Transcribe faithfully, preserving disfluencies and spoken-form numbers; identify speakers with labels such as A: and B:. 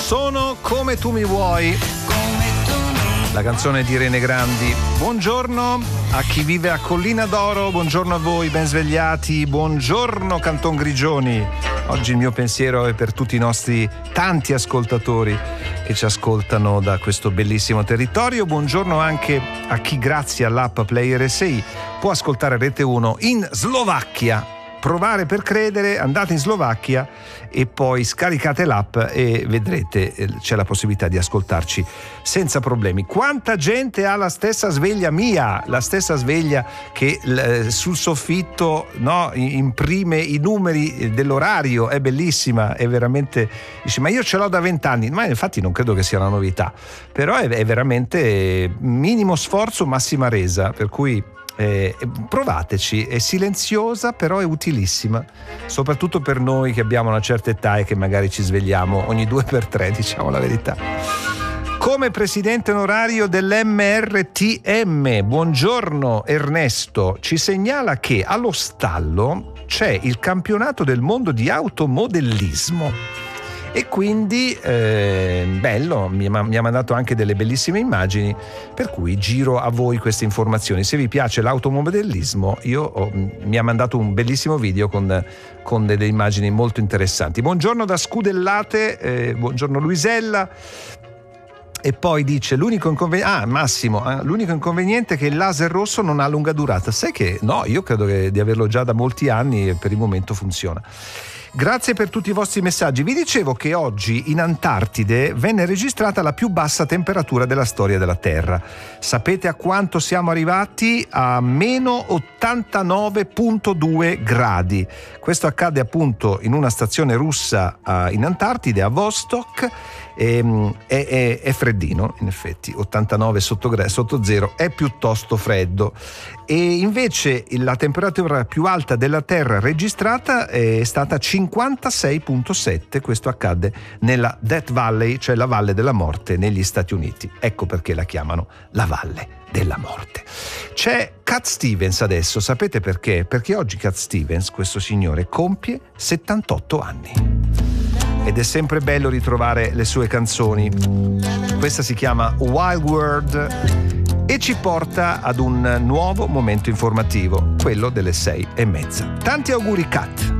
A: Sono come tu mi vuoi. La canzone di Irene Grandi. Buongiorno a chi vive a Collina d'Oro, buongiorno a voi ben svegliati, buongiorno Canton Grigioni. Oggi il mio pensiero è per tutti i nostri tanti ascoltatori che ci ascoltano da questo bellissimo territorio. Buongiorno anche a chi grazie all'app Player S I può ascoltare Rete uno in Slovacchia. Provare per credere, andate in Slovacchia e poi scaricate l'app e vedrete, c'è la possibilità di ascoltarci senza problemi. Quanta gente ha la stessa sveglia mia, la stessa sveglia che eh, sul soffitto, no, imprime i numeri dell'orario, è bellissima, è veramente, dice ma io ce l'ho da vent'anni, ma infatti non credo che sia una novità, però è, è veramente minimo sforzo, massima resa, per cui Eh, provateci, è silenziosa però è utilissima, soprattutto per noi che abbiamo una certa età e che magari ci svegliamo ogni due per tre, diciamo la verità. Come presidente onorario dell'M R T M, buongiorno Ernesto, ci segnala che allo stallo c'è il campionato del mondo di automodellismo. E quindi eh, bello, mi ha, mi ha mandato anche delle bellissime immagini, per cui giro a voi queste informazioni. Se vi piace l'automodellismo, io ho, mi ha mandato un bellissimo video con, con delle immagini molto interessanti. Buongiorno da Scudellate, eh, buongiorno Luisella. E poi dice l'unico inconveniente, ah Massimo, eh, l'unico inconveniente è che il laser rosso non ha lunga durata. Sai che no, io credo che di averlo già da molti anni e per il momento funziona. Grazie per tutti i vostri messaggi. Vi dicevo che oggi in Antartide venne registrata la più bassa temperatura della storia della Terra. Sapete a quanto siamo arrivati? A meno ottantanove virgola due gradi. Questo accade appunto in una stazione russa uh, in Antartide, a Vostok. E, è, è, è freddino, in effetti, ottantanove sotto, sotto zero è piuttosto freddo. E invece la temperatura più alta della Terra registrata è stata cinquantasei virgola sette. Questo accadde nella Death Valley, cioè la Valle della Morte negli Stati Uniti. Ecco perché la chiamano la Valle della Morte. C'è Cat Stevens adesso, sapete perché? Perché oggi Cat Stevens, questo signore, compie settantotto anni. Ed è sempre bello ritrovare le sue canzoni. Questa si chiama Wild World e ci porta ad un nuovo momento informativo, quello delle sei e mezza. Tanti auguri Cat!